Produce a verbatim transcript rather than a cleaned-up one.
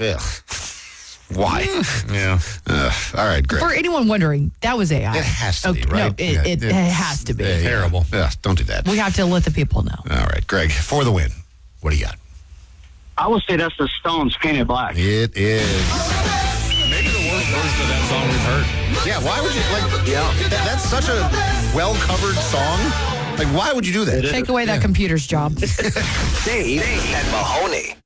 Ugh. Why? Yeah. Ugh. All right, Greg. For anyone wondering, that was A I. It has to Okay, be, right? No, it, Yeah, it, it it's- has to be. Yeah, Terrible. Yeah, don't do that. We have to let the people know. All right, Greg, for the win. What do you got? I would say that's the Stones, Painted Black. It is. Maybe the worst version of that song we've heard. Yeah, why would you, like, yeah. that, that's such a well-covered song. Like, why would you do that? Take away that computer's job. Dave and Mahoney.